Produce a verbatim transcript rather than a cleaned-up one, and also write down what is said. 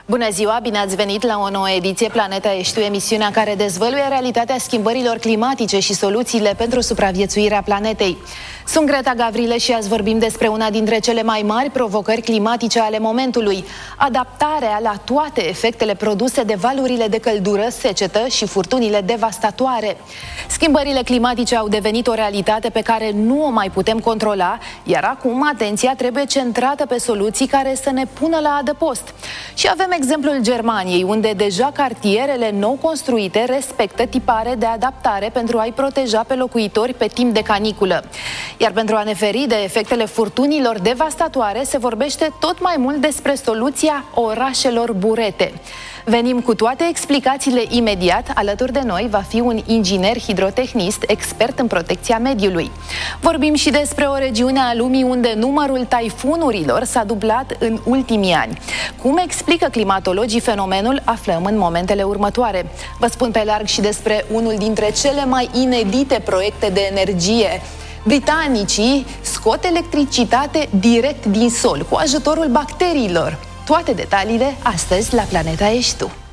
Bună ziua, bine ați venit la o nouă ediție Planeta Ești Tu, emisiunea care dezvăluie realitatea schimbărilor climatice și soluțiile pentru supraviețuirea planetei. Sunt Greta Gavrile și azi vorbim despre una dintre cele mai mari provocări climatice ale momentului: adaptarea la toate efectele produse de valurile de căldură, secetă și furtunile devastatoare. Schimbările climatice au devenit o realitate pe care nu o mai putem controla, iar acum atenția trebuie centrată pe soluții care să ne pună la adăpost. Și avem exemplul Germaniei, unde deja cartierele nou construite respectă tipare de adaptare pentru a-i proteja pe locuitori pe timp de caniculă. Iar pentru a ne feri de efectele furtunilor devastatoare, se vorbește tot mai mult despre soluția orașelor burete. Venim cu toate explicațiile imediat. Alături de noi va fi un inginer hidrotehnist, expert în protecția mediului. Vorbim și despre o regiune a lumii unde numărul taifunurilor s-a dublat în ultimii ani. Cum explică climatologii fenomenul, aflăm în momentele următoare. Vă spun pe larg și despre unul dintre cele mai inedite proiecte de energie. Britanicii scot electricitate direct din sol, cu ajutorul bacteriilor. Toate detaliile astăzi la Planeta Ești Tu.